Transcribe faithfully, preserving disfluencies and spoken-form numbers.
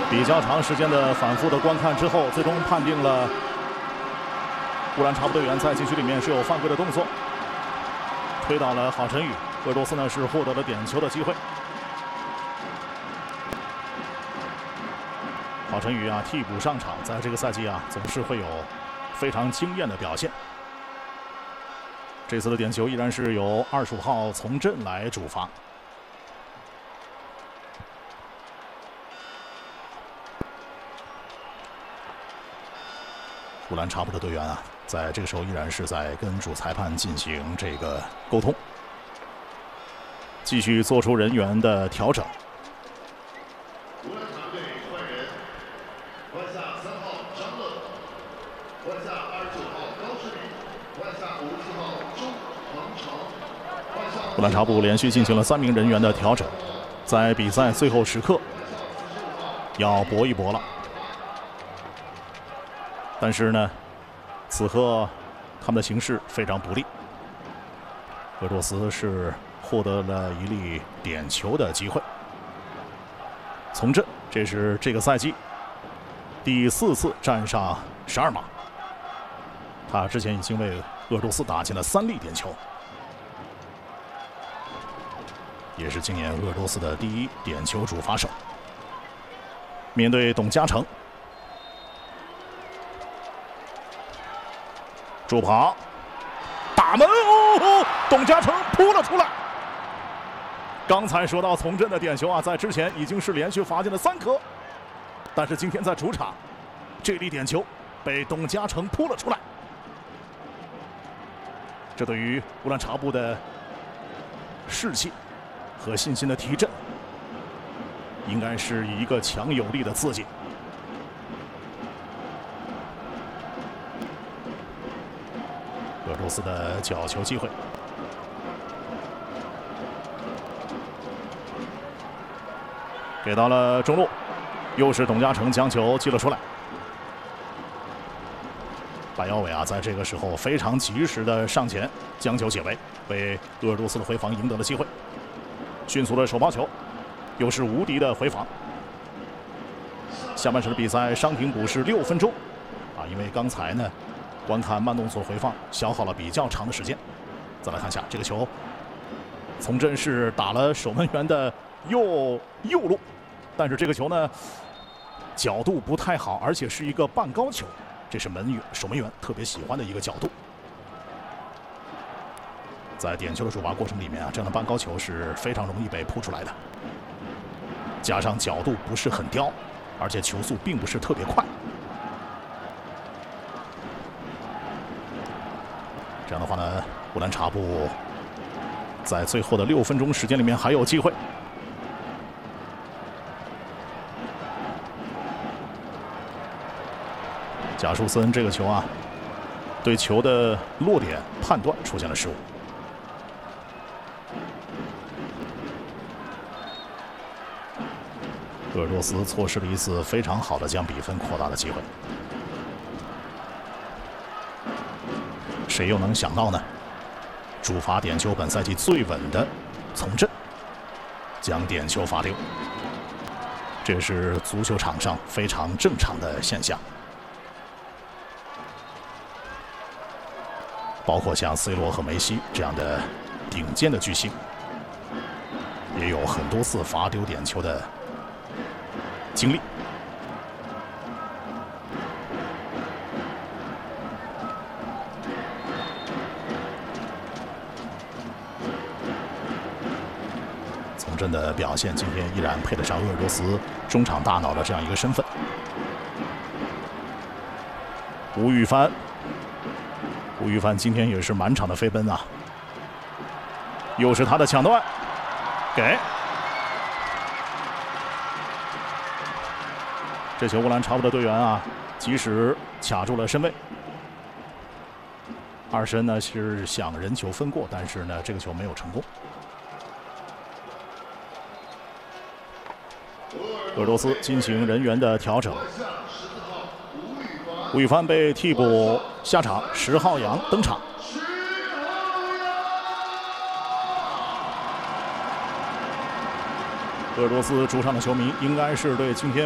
比较长时间的反复的观看之后，最终判定了乌兰察布队员在禁区里面是有犯规的动作，推倒了郝晨宇。鄂尔多斯呢是获得了点球的机会。郝晨宇啊替补上场，在这个赛季啊总是会有非常惊艳的表现。这次的点球依然是由二十五号从振来主罚。乌兰察布的队员啊，在这个时候依然是在跟主裁判进行这个沟通，继续做出人员的调整。 乌兰察布队换人，换下三号张乐，换下二十九号高世敏，换下五十四号周鹏程。 乌兰察布连续进行了三名人员的调整，在比赛最后时刻要搏一搏了。但是呢，此刻他们的形势非常不利。鄂尔多斯是获得了一粒点球的机会。从振，这是这个赛季第四次站上十二码，他之前已经为鄂尔多斯打进了三粒点球，也是今年鄂尔多斯的第一点球主罚手。面对董嘉诚，助跑，打门哦！董嘉诚扑了出来。刚才说到从振的点球啊，在之前已经是连续罚进了三颗，但是今天在主场，这粒点球被董嘉诚扑了出来。这对于乌兰察布的士气和信心的提振，应该是一个强有力的刺激。鄂尔多斯的角球机会，给到了中路，又是董嘉诚将球击了出来。白耀伟啊，在这个时候非常及时的上前将球解围，为鄂尔多斯的回防赢得了机会。迅速的手抛球，又是无敌的回防。下半时的比赛伤停补时六分钟啊，因为刚才呢观看慢动作回放消耗了比较长的时间。再来看一下这个球，从振是打了守门员的右右路，但是这个球呢角度不太好，而且是一个半高球，这是门员守门员特别喜欢的一个角度。在点球的主罚过程里面啊，这样的半高球是非常容易被扑出来的，加上角度不是很刁，而且球速并不是特别快。这样的话呢，乌兰察布在最后的六分钟时间里面还有机会。贾舒森这个球啊，对球的落点判断出现了失误。鄂尔多斯错失了一次非常好的将比分扩大的机会。谁又能想到呢？主罚点球本赛季最稳的从振，将点球罚丢，这是足球场上非常正常的现象。包括像 C 罗和梅西这样的顶尖的巨星，也有很多次罚丢点球的经历。从振的表现今天依然配得上鄂尔多斯中场大脑的这样一个身份。吴宇帆，吴宇帆今天也是满场的飞奔啊，又是他的抢断，给这球乌兰察布的队员啊，及时卡住了身位。二申呢是想人球分过，但是呢这个球没有成功。鄂尔多斯进行人员的调整，吴宇帆被替补下场，十号杨登场。鄂尔多斯主场的球迷应该是对今天